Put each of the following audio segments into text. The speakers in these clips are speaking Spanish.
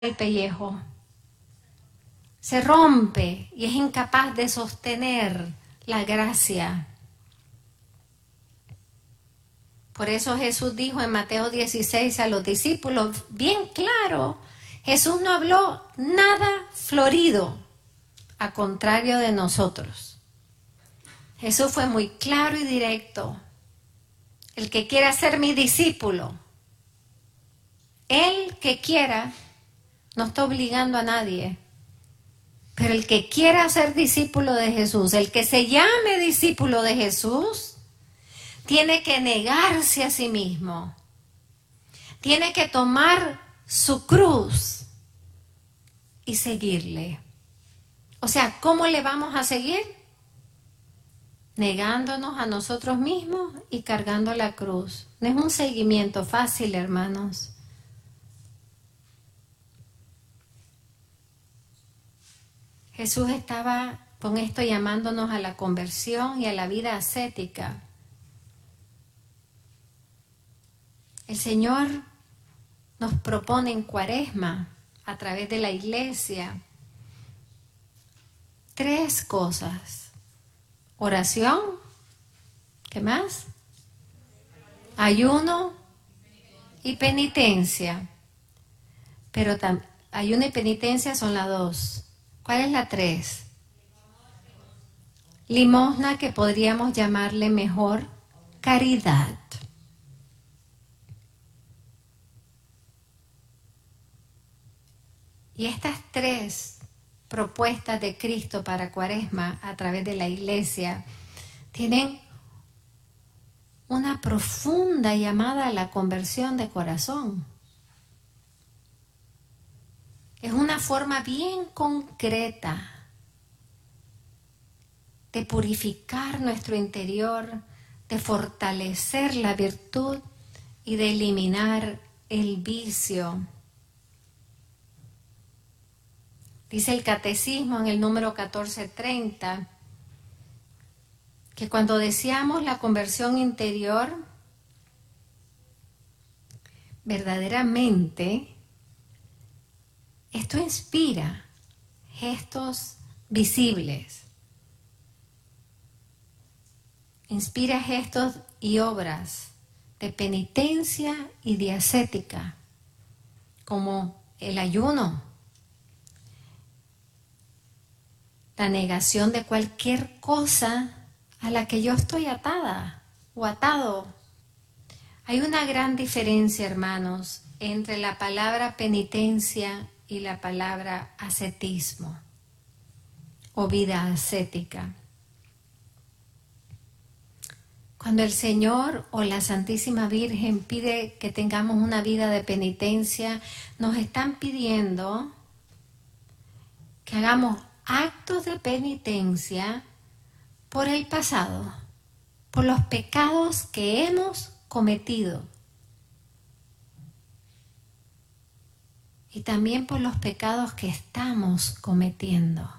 el pellejo. Se rompe y es incapaz de sostener la gracia. Por eso Jesús dijo en Mateo 16 a los discípulos, bien claro, Jesús no habló nada florido, a contrario de nosotros. Jesús fue muy claro y directo. El que quiera ser mi discípulo, el que quiera, no está obligando a nadie. Pero el que quiera ser discípulo de Jesús, el que se llame discípulo de Jesús, tiene que negarse a sí mismo. Tiene que tomar su cruz y seguirle. O sea, ¿cómo le vamos a seguir? Negándonos a nosotros mismos y cargando la cruz. No es un seguimiento fácil, hermanos. Jesús estaba con esto llamándonos a la conversión y a la vida ascética. El Señor nos propone en Cuaresma, a través de la iglesia, 3 cosas. Oración, ¿qué más? Ayuno y penitencia. Pero ayuno y penitencia son las 2. ¿Cuál es la 3? Limosna, que podríamos llamarle mejor caridad. Y estas 3 propuestas de Cristo para Cuaresma a través de la iglesia tienen una profunda llamada a la conversión de corazón. Es una forma bien concreta de purificar nuestro interior, de fortalecer la virtud y de eliminar el vicio. Dice el Catecismo en el número 1430 que cuando deseamos la conversión interior, verdaderamente, esto inspira gestos visibles, inspira gestos y obras de penitencia y de ascética, como el ayuno, la negación de cualquier cosa a la que yo estoy atada o atado. Hay una gran diferencia, hermanos, entre la palabra penitencia y la palabra ascetismo o vida ascética. Cuando el Señor o la Santísima Virgen pide que tengamos una vida de penitencia, nos están pidiendo que hagamos actos de penitencia por el pasado, por los pecados que hemos cometido y también por los pecados que estamos cometiendo.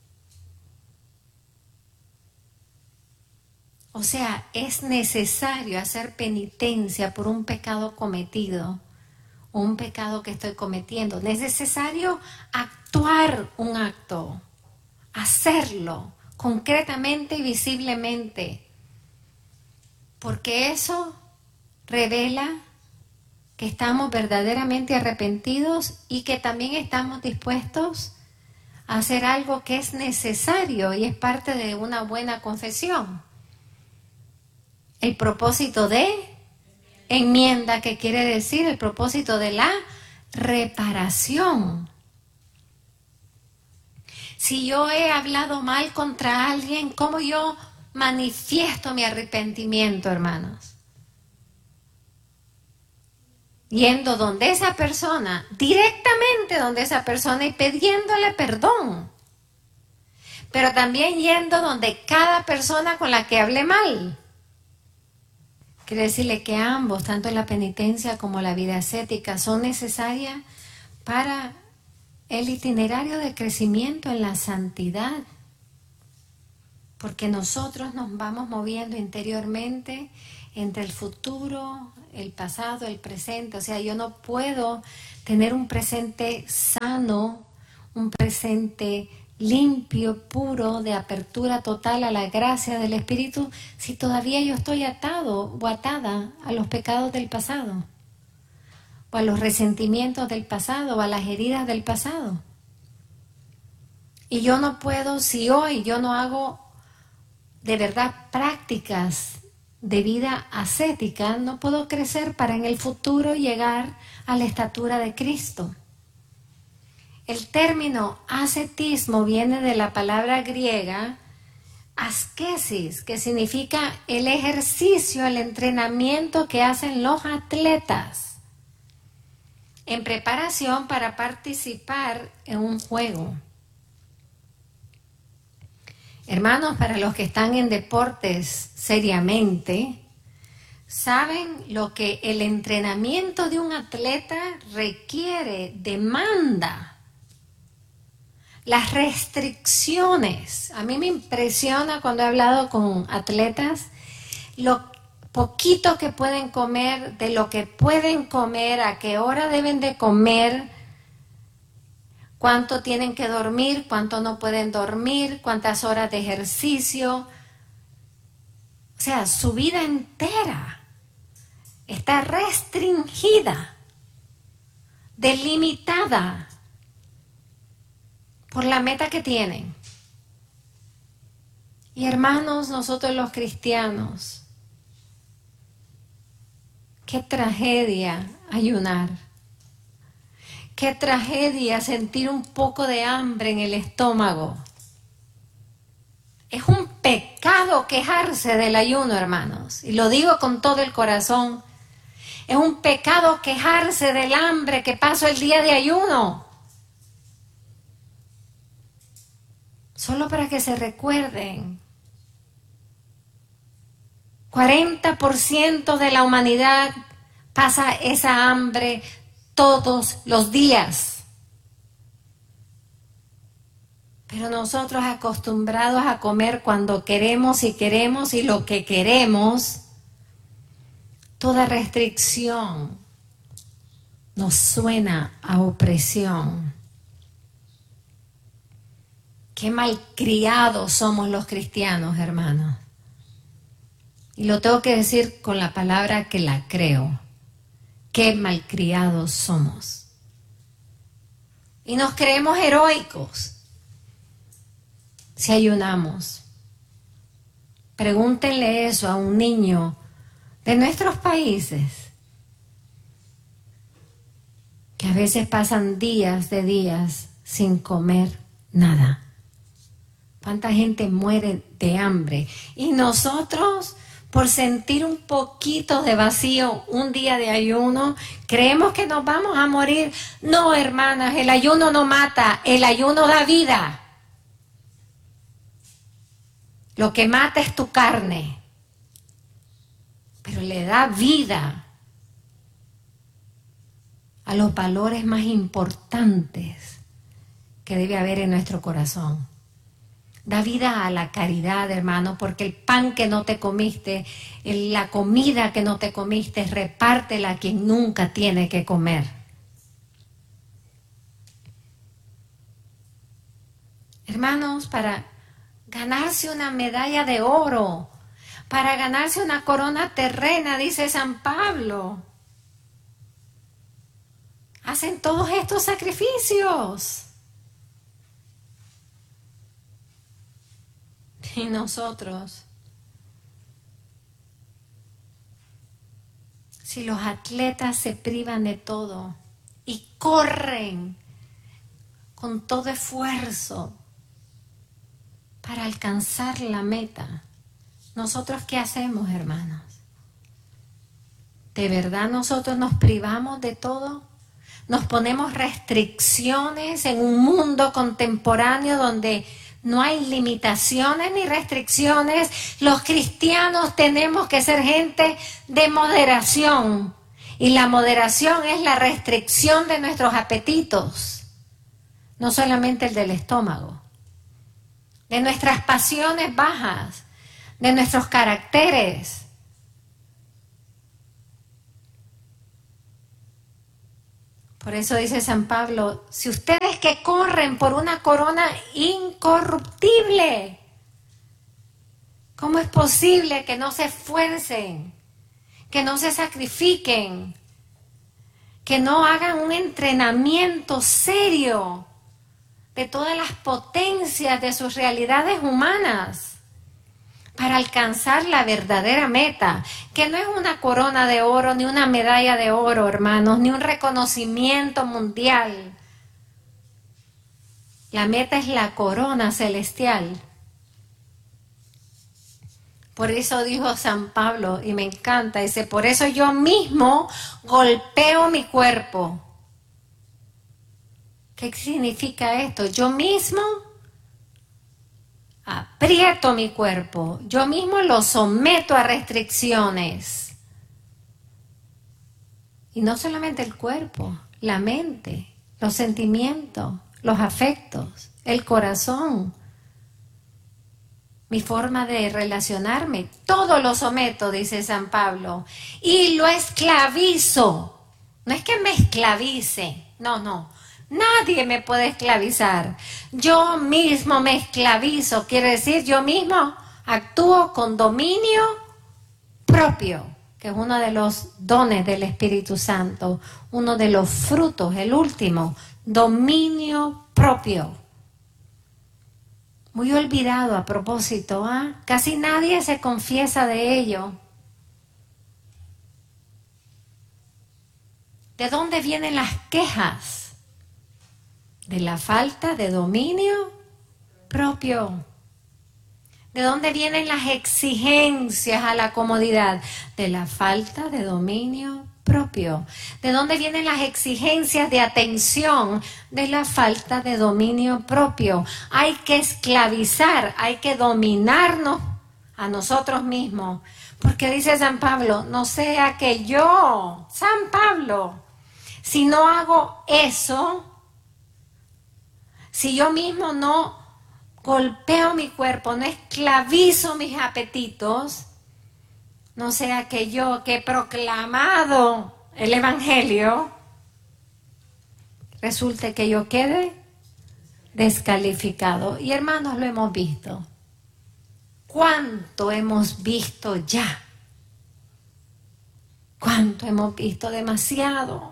O sea, es necesario hacer penitencia por un pecado cometido o un pecado que estoy cometiendo. Es necesario actuar un acto, hacerlo concretamente y visiblemente, porque eso revela que estamos verdaderamente arrepentidos y que también estamos dispuestos a hacer algo que es necesario y es parte de una buena confesión. El propósito de enmienda, que quiere decir el propósito de la reparación. Si yo he hablado mal contra alguien, ¿cómo yo manifiesto mi arrepentimiento, hermanos? Yendo donde esa persona, directamente donde esa persona y pidiéndole perdón. Pero también yendo donde cada persona con la que hablé mal. Quiere decirle que ambos, tanto la penitencia como la vida ascética, son necesarias para el itinerario de crecimiento en la santidad. Porque nosotros nos vamos moviendo interiormente entre el futuro, el pasado, el presente. O sea, yo no puedo tener un presente sano, un presente limpio, puro, de apertura total a la gracia del Espíritu, si todavía yo estoy atado o atada a los pecados del pasado, o a los resentimientos del pasado, o a las heridas del pasado. Y yo no puedo, si hoy yo no hago de verdad prácticas de vida ascética, no puedo crecer para en el futuro llegar a la estatura de Cristo. El término ascetismo viene de la palabra griega askesis, que significa el ejercicio, el entrenamiento que hacen los atletas en preparación para participar en un juego. Hermanos, para los que están en deportes seriamente, saben lo que el entrenamiento de un atleta requiere, demanda. Las restricciones. A mí me impresiona cuando he hablado con atletas lo poquito que pueden comer, de lo que pueden comer, a qué hora deben de comer, cuánto tienen que dormir, cuánto no pueden dormir, cuántas horas de ejercicio. O sea, su vida entera está restringida, delimitada por la meta que tienen. Y hermanos, nosotros los cristianos, qué tragedia ayunar. Qué tragedia sentir un poco de hambre en el estómago. Es un pecado quejarse del ayuno, hermanos. Y lo digo con todo el corazón. Es un pecado quejarse del hambre que paso el día de ayuno. Solo para que se recuerden. 40% de la humanidad pasa esa hambre todos los días. Pero nosotros acostumbrados a comer cuando queremos y lo que queremos, toda restricción nos suena a opresión. Qué malcriados somos los cristianos, hermanos. Y lo tengo que decir con la palabra que la creo. Qué malcriados somos. Y nos creemos heroicos si ayunamos. Pregúntenle eso a un niño de nuestros países, que a veces pasan días de días sin comer nada. ¿Cuánta gente muere de hambre? Y nosotros, por sentir un poquito de vacío, un día de ayuno, creemos que nos vamos a morir. No, hermanas, el ayuno no mata, el ayuno da vida. Lo que mata es tu carne, pero le da vida a los valores más importantes que debe haber en nuestro corazón. Da vida a la caridad, hermano, porque el pan que no te comiste, la comida que no te comiste, repártela a quien nunca tiene que comer. Hermanos, para ganarse una medalla de oro, para ganarse una corona terrena, dice San Pablo, hacen todos estos sacrificios. Y nosotros, si los atletas se privan de todo y corren con todo esfuerzo para alcanzar la meta, ¿nosotros qué hacemos, hermanos? ¿De verdad nosotros nos privamos de todo? ¿Nos ponemos restricciones en un mundo contemporáneo donde no hay limitaciones ni restricciones? Los cristianos tenemos que ser gente de moderación. Y la moderación es la restricción de nuestros apetitos. No solamente el del estómago. De nuestras pasiones bajas. De nuestros caracteres. Por eso dice San Pablo, si ustedes que corren por una corona incorruptible, ¿cómo es posible que no se esfuercen, que no se sacrifiquen, que no hagan un entrenamiento serio de todas las potencias de sus realidades humanas para alcanzar la verdadera meta, que no es una corona de oro, ni una medalla de oro, hermanos, ni un reconocimiento mundial? La meta es la corona celestial. Por eso dijo San Pablo, y me encanta, dice, por eso yo mismo golpeo mi cuerpo. ¿Qué significa esto? Yo mismo aprieto mi cuerpo, yo mismo lo someto a restricciones. Y no solamente el cuerpo, la mente, los sentimientos, los afectos, el corazón, mi forma de relacionarme, todo lo someto, dice San Pablo, y lo esclavizo. No es que me esclavice, no. Nadie me puede esclavizar. Yo mismo me esclavizo, quiere decir, yo mismo actúo con dominio propio, que es uno de los dones del Espíritu Santo, uno de los frutos, el último, dominio propio. Muy olvidado a propósito, casi nadie se confiesa de ello. ¿De dónde vienen las quejas? De la falta de dominio propio. ¿De dónde vienen las exigencias a la comodidad? De la falta de dominio propio. ¿De dónde vienen las exigencias de atención? De la falta de dominio propio. Hay que esclavizar, hay que dominarnos a nosotros mismos. Porque dice San Pablo, no sea que yo, San Pablo, si no hago eso, si yo mismo no golpeo mi cuerpo, no esclavizo mis apetitos, no sea que yo que he proclamado el Evangelio, resulte que yo quede descalificado. Y hermanos, lo hemos visto. ¿Cuánto hemos visto ya? ¿Cuánto hemos visto? Demasiado.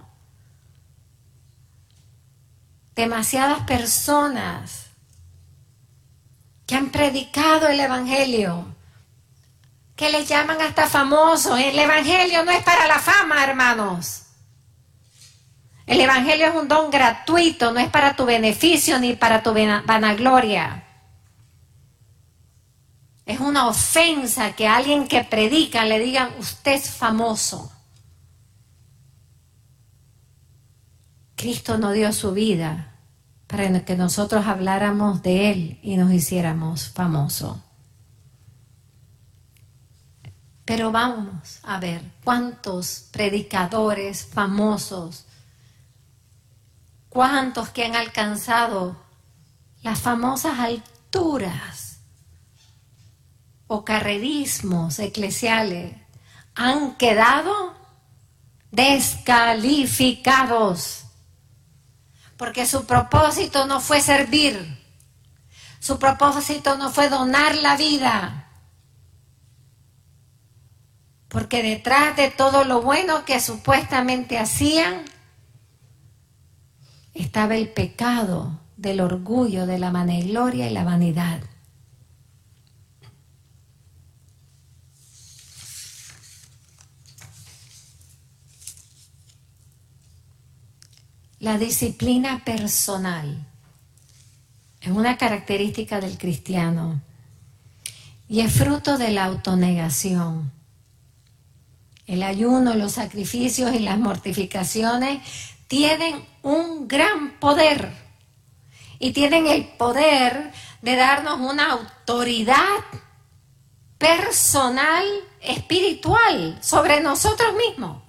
Demasiadas personas que han predicado el Evangelio, que les llaman hasta famosos. El Evangelio no es para la fama, hermanos. El Evangelio es un don gratuito, no es para tu beneficio ni para tu vanagloria. Es una ofensa que a alguien que predica le digan, usted es famoso. Cristo no dio su vida para que nosotros habláramos de Él y nos hiciéramos famosos. Pero vamos a ver cuántos predicadores famosos, cuántos que han alcanzado las famosas alturas o carrerismos eclesiales han quedado descalificados. Porque su propósito no fue servir, su propósito no fue donar la vida. Porque detrás de todo lo bueno que supuestamente hacían, estaba el pecado del orgullo, de la vanagloria y la vanidad. La disciplina personal es una característica del cristiano y es fruto de la autonegación. El ayuno, los sacrificios y las mortificaciones tienen un gran poder y tienen el poder de darnos una autoridad personal, espiritual sobre nosotros mismos.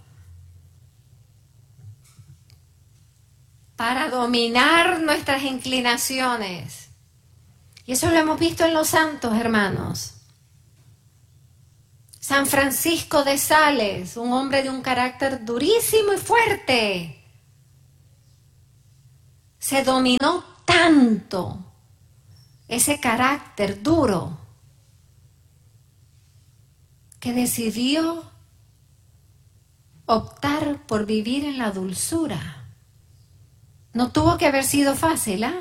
Para dominar nuestras inclinaciones. Y eso lo hemos visto en los santos, hermanos. San Francisco de Sales, un hombre de un carácter durísimo y fuerte, se dominó tanto ese carácter duro que decidió optar por vivir en la dulzura. No tuvo que haber sido fácil, ¿ah?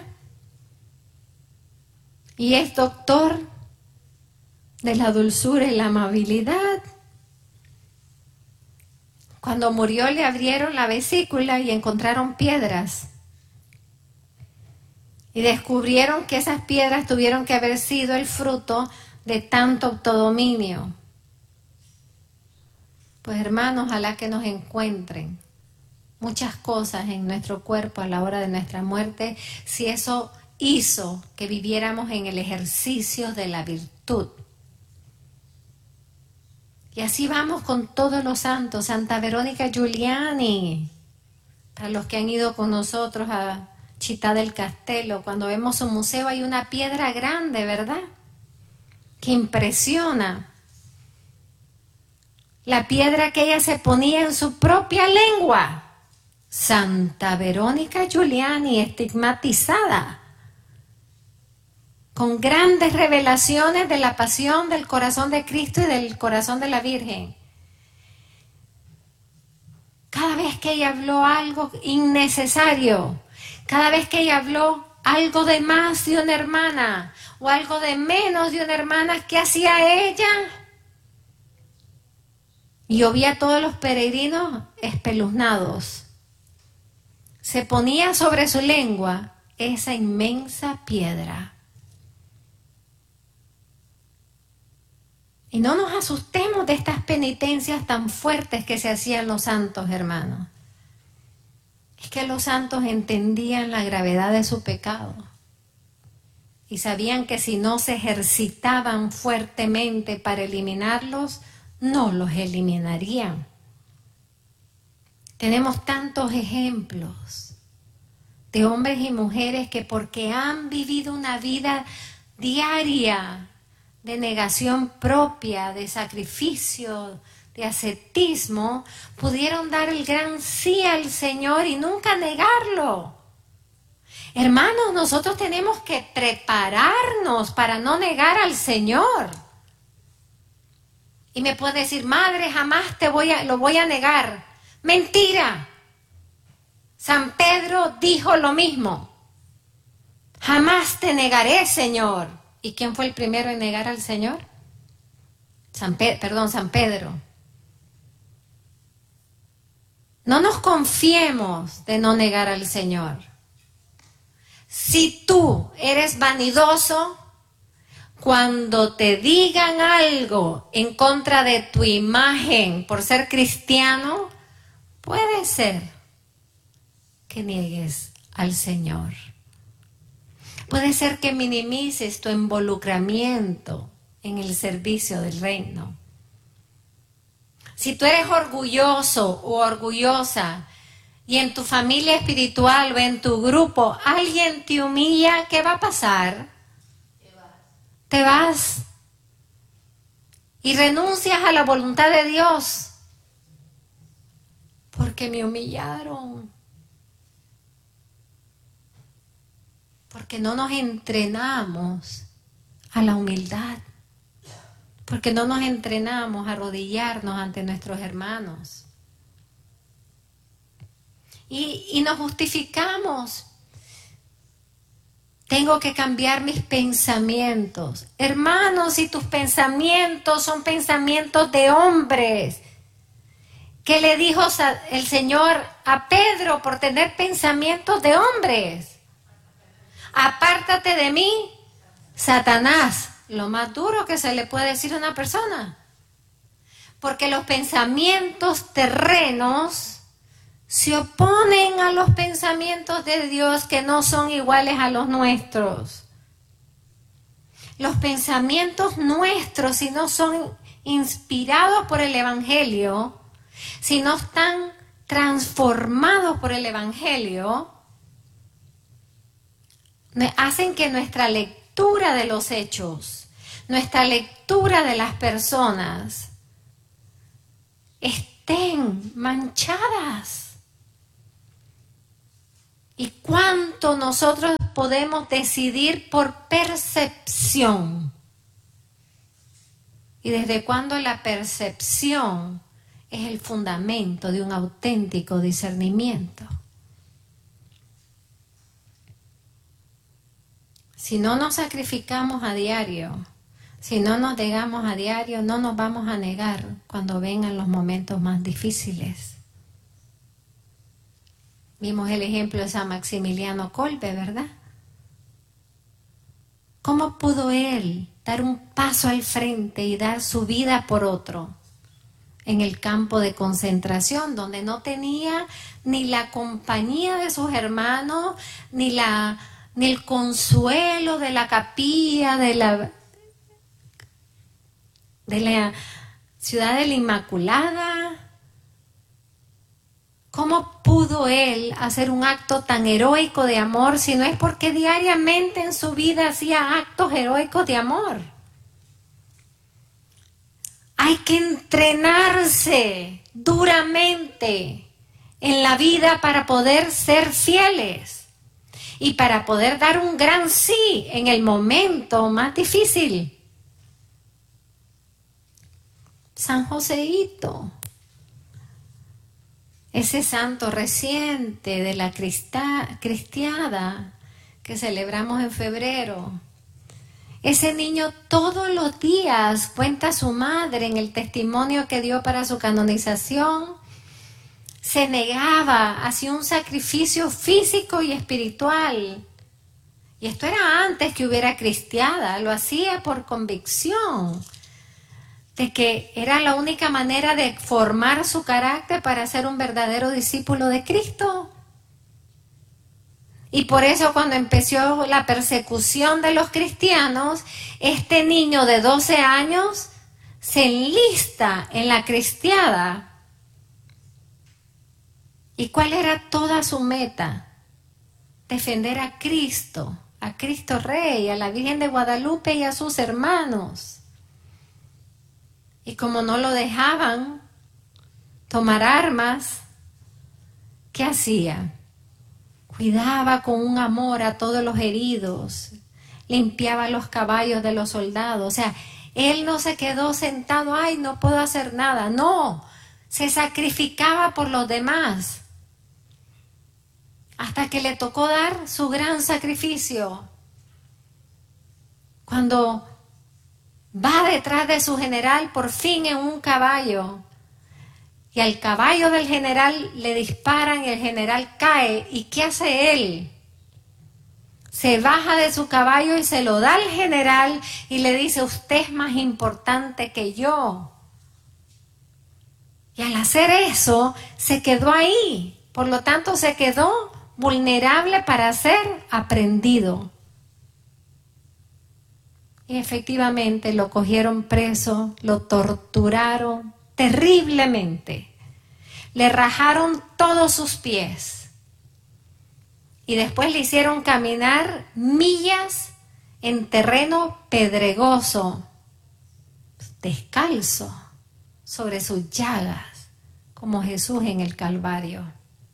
Y es doctor de la dulzura y la amabilidad. Cuando murió le abrieron la vesícula y encontraron piedras. Y descubrieron que esas piedras tuvieron que haber sido el fruto de tanto autodominio. Pues hermanos, ojalá que nos encuentren muchas cosas en nuestro cuerpo a la hora de nuestra muerte, si eso hizo que viviéramos en el ejercicio de la virtud. Y así vamos con todos los santos. Santa Verónica Giuliani, para los que han ido con nosotros a Città del Castello, cuando vemos su museo hay una piedra grande, ¿verdad? Que impresiona. La piedra que ella se ponía en su propia lengua. Santa Verónica Giuliani, estigmatizada, con grandes revelaciones de la pasión del corazón de Cristo y del corazón de la Virgen. Cada vez que ella habló algo innecesario, cada vez que ella habló algo de más de una hermana o algo de menos de una hermana, ¿qué hacía ella? Y yo vi a todos los peregrinos espeluznados. Se ponía sobre su lengua esa inmensa piedra. Y no nos asustemos de estas penitencias tan fuertes que se hacían los santos, hermanos. Es que los santos entendían la gravedad de su pecado y sabían que si no se ejercitaban fuertemente para eliminarlos, no los eliminarían. Tenemos tantos ejemplos de hombres y mujeres que porque han vivido una vida diaria de negación propia, de sacrificio, de ascetismo, pudieron dar el gran sí al Señor y nunca negarlo. Hermanos, nosotros tenemos que prepararnos para no negar al Señor. Y me puede decir, madre, jamás lo voy a negar. Mentira. San Pedro dijo lo mismo. Jamás te negaré, Señor. ¿Y quién fue el primero en negar al Señor? San Pedro. No nos confiemos de no negar al Señor. Si tú eres vanidoso, cuando te digan algo en contra de tu imagen por ser cristiano, puede ser que niegues al Señor. Puede ser que minimices tu involucramiento en el servicio del reino. Si tú eres orgulloso o orgullosa y en tu familia espiritual o en tu grupo alguien te humilla, ¿qué va a pasar? Te vas y renuncias a la voluntad de Dios porque me humillaron. Porque no nos entrenamos a la humildad. Porque no nos entrenamos a arrodillarnos ante nuestros hermanos. Y nos justificamos. Tengo que cambiar mis pensamientos. Hermanos, si tus pensamientos son pensamientos de hombres, ¿qué le dijo el Señor a Pedro por tener pensamientos de hombres? Apártate de mí, Satanás. Lo más duro que se le puede decir a una persona. Porque los pensamientos terrenos se oponen a los pensamientos de Dios que no son iguales a los nuestros. Los pensamientos nuestros, si no son inspirados por el Evangelio, si no están transformados por el Evangelio, hacen que nuestra lectura de los hechos, nuestra lectura de las personas, estén manchadas. ¿Y cuánto nosotros podemos decidir por percepción? ¿Y desde cuándo la percepción es el fundamento de un auténtico discernimiento? Si no nos sacrificamos a diario, si no nos negamos a diario, no nos vamos a negar cuando vengan los momentos más difíciles. Vimos el ejemplo de San Maximiliano Kolbe, ¿verdad? ¿Cómo pudo él dar un paso al frente y dar su vida por otro en el campo de concentración, donde no tenía ni la compañía de sus hermanos, ni el consuelo de la capilla, de la ciudad de la Inmaculada? ¿Cómo pudo él hacer un acto tan heroico de amor si no es porque diariamente en su vida hacía actos heroicos de amor? Hay que entrenarse duramente en la vida para poder ser fieles y para poder dar un gran sí en el momento más difícil. San Joseito, ese santo reciente de la cristiada que celebramos en febrero. Ese niño todos los días, cuenta su madre en el testimonio que dio para su canonización, se negaba, hacía un sacrificio físico y espiritual. Y esto era antes que hubiera cristiada, lo hacía por convicción de que era la única manera de formar su carácter para ser un verdadero discípulo de Cristo. Y por eso cuando empezó la persecución de los cristianos, este niño de 12 años se enlista en la cristiada. ¿Y cuál era toda su meta? Defender a Cristo Rey, a la Virgen de Guadalupe y a sus hermanos. Y como no lo dejaban tomar armas, ¿qué hacía? Cuidaba con un amor a todos los heridos, limpiaba los caballos de los soldados. O sea, él no se quedó sentado, ay, no puedo hacer nada. No, se sacrificaba por los demás. Hasta que le tocó dar su gran sacrificio. Cuando va detrás de su general por fin en un caballo. Y al caballo del general le disparan y el general cae. ¿Y qué hace él? Se baja de su caballo y se lo da al general y le dice, usted es más importante que yo. Y al hacer eso, se quedó ahí. Por lo tanto, se quedó vulnerable para ser aprendido. Y efectivamente lo cogieron preso, lo torturaron terriblemente. Le rajaron todos sus pies. Y después le hicieron caminar millas en terreno pedregoso, descalzo, sobre sus llagas, como Jesús en el Calvario.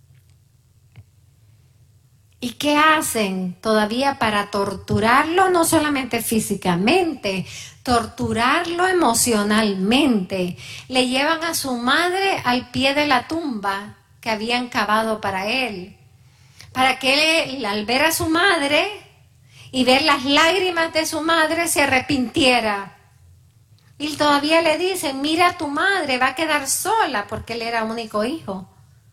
¿Y qué hacen todavía para torturarlo? No solamente físicamente, torturarlo emocionalmente. Le llevan a su madre al pie de la tumba que habían cavado para él. Para que él, al ver a su madre y ver las lágrimas de su madre, se arrepintiera. Y todavía le dicen, mira a tu madre, va a quedar sola, porque él era único hijo.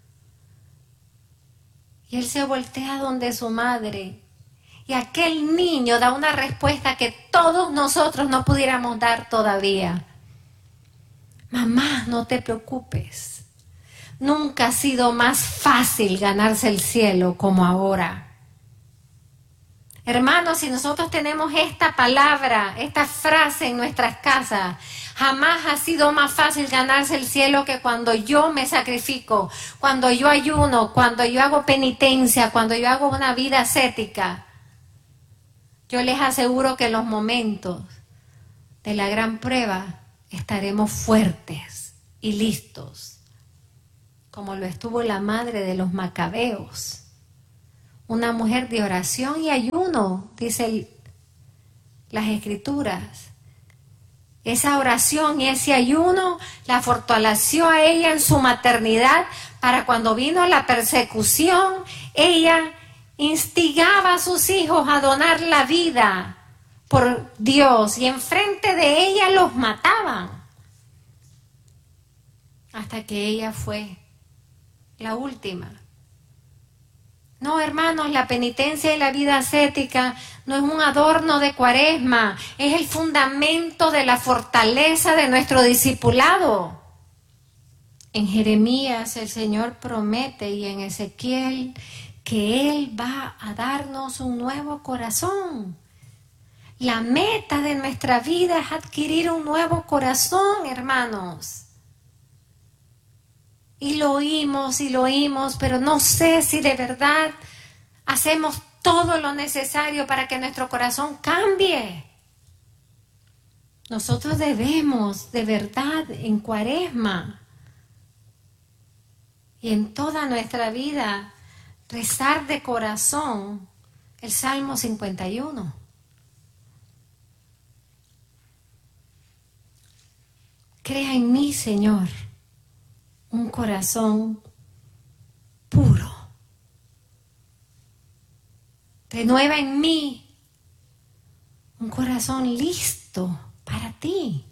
Y él se voltea donde su madre. Y aquel niño da una respuesta que todos nosotros no pudiéramos dar todavía. Mamá, no te preocupes. Nunca ha sido más fácil ganarse el cielo como ahora. Hermanos, si nosotros tenemos esta palabra, esta frase en nuestras casas, jamás ha sido más fácil ganarse el cielo que cuando yo me sacrifico, cuando yo ayuno, cuando yo hago penitencia, cuando yo hago una vida ascética. Yo les aseguro que en los momentos de la gran prueba estaremos fuertes y listos, como lo estuvo la madre de los macabeos. una mujer de oración y ayuno, dice las Escrituras. Esa oración y ese ayuno la fortaleció a ella en su maternidad para cuando vino la persecución, ella instigaba a sus hijos a donar la vida por Dios y enfrente de ella los mataban. Hasta que ella fue la última. No, hermanos, la penitencia y la vida ascética no es un adorno de Cuaresma, es el fundamento de la fortaleza de nuestro discipulado. En Jeremías el Señor promete y en Ezequiel que Él va a darnos un nuevo corazón. La meta de nuestra vida es adquirir un nuevo corazón, hermanos. Y lo oímos, pero no sé si de verdad hacemos todo lo necesario para que nuestro corazón cambie. Nosotros debemos, de verdad, en Cuaresma y en toda nuestra vida, rezar de corazón el Salmo 51. Crea en mí, Señor, un corazón puro. Renueva en mí un corazón listo para ti.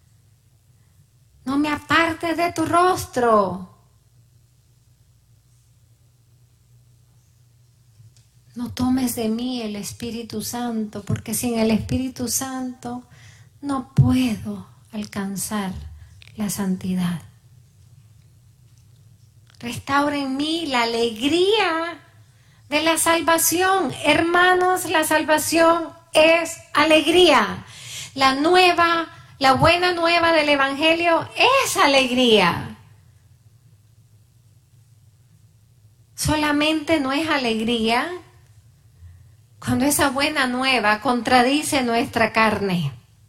No me apartes de tu rostro. No tomes de mí el Espíritu Santo, porque sin el Espíritu Santo no puedo alcanzar la santidad. Restaura en mí la alegría de la salvación. Hermanos, la salvación es alegría. La buena nueva del Evangelio es alegría. Solamente no es alegría cuando esa buena nueva contradice nuestra carne.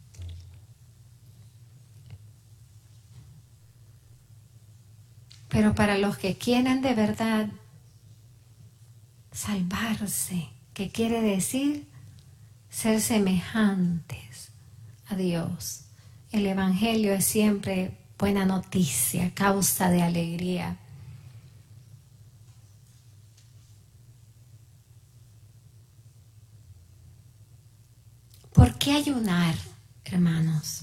Pero para los que quieren de verdad salvarse, que quiere decir ser semejantes a Dios, el Evangelio es siempre buena noticia, causa de alegría. ¿Por qué ayunar, hermanos?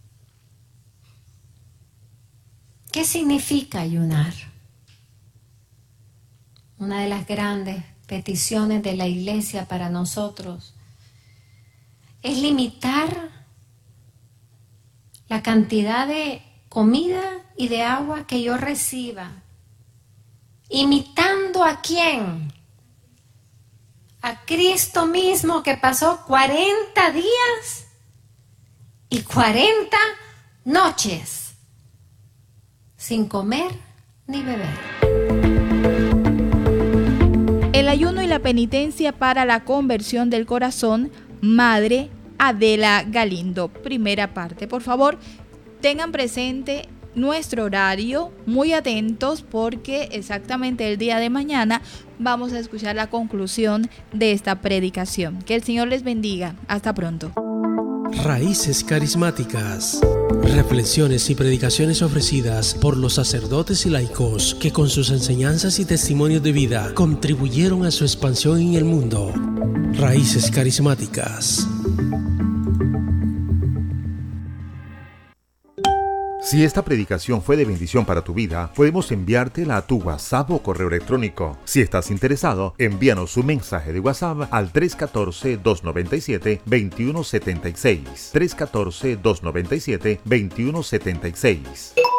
¿Qué significa ayunar? Una de las grandes peticiones de la Iglesia para nosotros es limitar la cantidad de comida y de agua que yo reciba. ¿Imitando a quién? A Cristo mismo, que pasó 40 días y 40 noches sin comer ni beber. El ayuno y la penitencia para la conversión del corazón, Madre Adela Galindo. Primera parte. Por favor, tengan presente nuestro horario, muy atentos, porque exactamente el día de mañana vamos a escuchar la conclusión de esta predicación. Que el Señor les bendiga. Hasta pronto. Raíces Carismáticas. Reflexiones y predicaciones ofrecidas por los sacerdotes y laicos que con sus enseñanzas y testimonios de vida contribuyeron a su expansión en el mundo. Raíces Carismáticas. Si esta predicación fue de bendición para tu vida, podemos enviártela a tu WhatsApp o correo electrónico. Si estás interesado, envíanos un mensaje de WhatsApp al 314-297-2176. 314-297-2176.